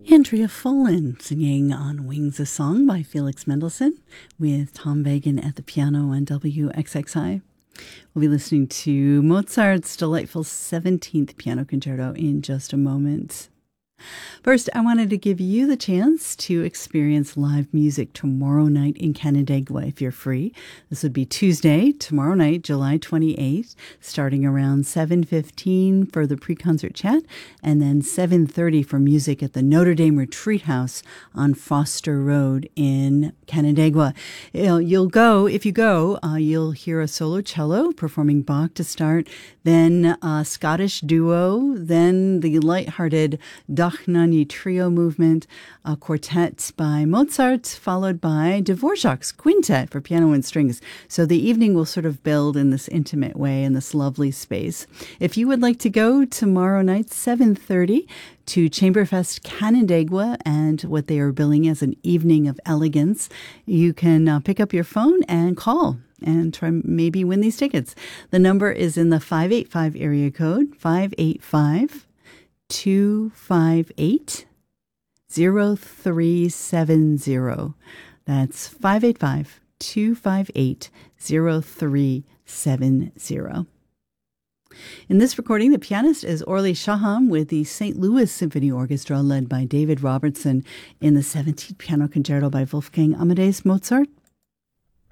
Andrea Fullen singing on Wings of Song by Felix Mendelssohn with Tom Vagan at the piano on WXXI. We'll be listening to Mozart's delightful 17th Piano Concerto in just a moment. First, I wanted to give you the chance to experience live music tomorrow night in Canandaigua if you're free. This would be Tuesday, tomorrow night, July 28th, starting around 7:15 for the pre-concert chat, and then 7:30 for music at the Notre Dame Retreat House on Foster Road in Canandaigua. You'll go, if you go, you'll hear a solo cello performing Bach to start, then a Scottish duo, then the lighthearted Dachnani trio movement, a quartet by Mozart, followed by Dvorak's quintet for piano and strings. So the evening will sort of build in this intimate way in this lovely space. If you would like to go tomorrow night, 7:30, to Chamberfest Canandaigua and what they are billing as an evening of elegance, you can pick up your phone and call and try maybe win these tickets. The number is in the 585 area code, 585-258-0370. That's 585-258-0370. In this recording, the pianist is Orly Shaham with the St. Louis Symphony Orchestra led by David Robertson in the 17th Piano Concerto by Wolfgang Amadeus Mozart